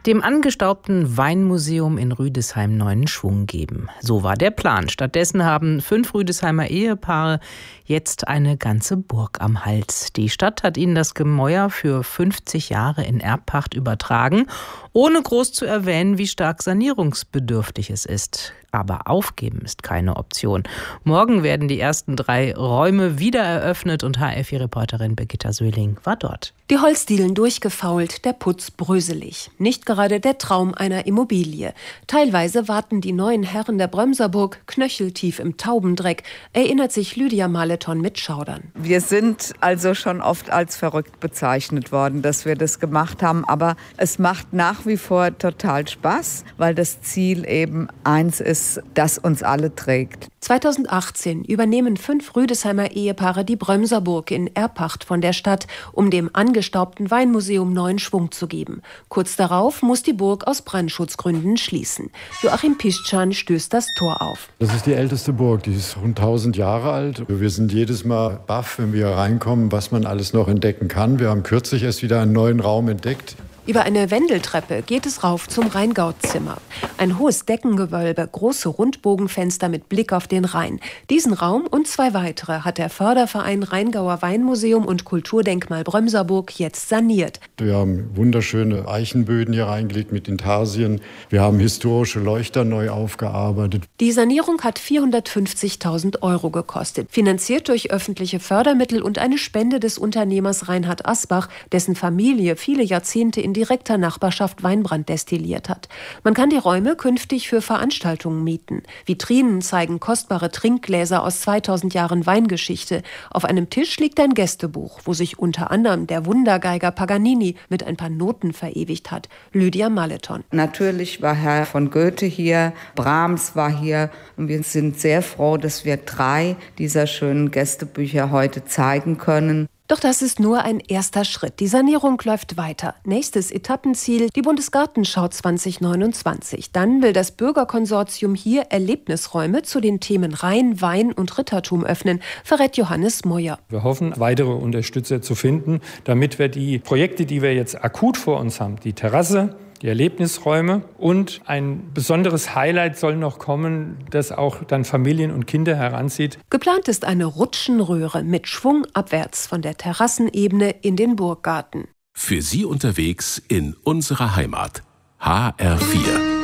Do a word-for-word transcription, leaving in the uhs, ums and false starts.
dem angestaubten Weinmuseum in Rüdesheim neuen Schwung geben. So war der Plan. Stattdessen haben fünf Rüdesheimer Ehepaare jetzt eine ganze Burg am Hals. Die Stadt hat ihnen das Gemäuer für fünfzig Jahre in Erbpacht übertragen, ohne groß zu erwähnen, wie stark sanierungsbedürftig es ist. Aber aufgeben ist keine Option. Morgen werden die ersten drei Räume wieder eröffnet und H R vier-Reporterin Birgitta Söhling war dort. Die Holzdielen durchgefault, der Putz bröselig. Nicht gerade der Traum einer Immobilie. Teilweise warten die neuen Herren der Brömserburg knöcheltief im Taubendreck, erinnert sich Lydia Maleton mit Schaudern. Wir sind also schon oft als verrückt bezeichnet worden, dass wir das gemacht haben. Aber es macht nach wie vor total Spaß, weil das Ziel eben eins ist, das uns alle trägt. zweitausendachtzehn übernehmen fünf Rüdesheimer Ehepaare die Brömserburg in Erbpacht von der Stadt, um dem angestaubten Weinmuseum neuen Schwung zu geben. Kurz darauf muss die Burg aus Brandschutzgründen schließen. Joachim Pischan stößt das Tor auf. Das ist die älteste Burg, die ist rund tausend Jahre alt. Wir sind jedes Mal baff, wenn wir reinkommen, was man alles noch entdecken kann. Wir haben kürzlich erst wieder einen neuen Raum entdeckt. Über eine Wendeltreppe geht es rauf zum Rheingauzimmer. Ein hohes Deckengewölbe, große Rundbogenfenster mit Blick auf den Rhein. Diesen Raum und zwei weitere hat der Förderverein Rheingauer Weinmuseum und Kulturdenkmal Brömserburg jetzt saniert. Wir haben wunderschöne Eichenböden hier reingelegt mit Intarsien. Wir haben historische Leuchter neu aufgearbeitet. Die Sanierung hat vierhundertfünfzigtausend Euro gekostet. Finanziert durch öffentliche Fördermittel und eine Spende des Unternehmers Reinhard Asbach, dessen Familie viele Jahrzehnte in direkter Nachbarschaft Weinbrand destilliert hat. Man kann die Räume künftig für Veranstaltungen mieten. Vitrinen zeigen kostbare Trinkgläser aus zweitausend Jahren Weingeschichte. Auf einem Tisch liegt ein Gästebuch, wo sich unter anderem der Wundergeiger Paganini mit ein paar Noten verewigt hat. Lydia Maleton. Natürlich war Herr von Goethe hier, Brahms war hier und wir sind sehr froh, dass wir drei dieser schönen Gästebücher heute zeigen können. Doch das ist nur ein erster Schritt. Die Sanierung läuft weiter. Nächstes Etappenziel, die Bundesgartenschau zwanzig neunundzwanzig. Dann will das Bürgerkonsortium hier Erlebnisräume zu den Themen Rhein, Wein und Rittertum öffnen, verrät Johannes Meuer. Wir hoffen, weitere Unterstützer zu finden, damit wir die Projekte, die wir jetzt akut vor uns haben, die Terrasse, die Erlebnisräume und ein besonderes Highlight soll noch kommen, das auch dann Familien und Kinder heranzieht. Geplant ist eine Rutschenröhre mit Schwung abwärts von der Terrassenebene in den Burggarten. Für Sie unterwegs in unserer Heimat. H R vier.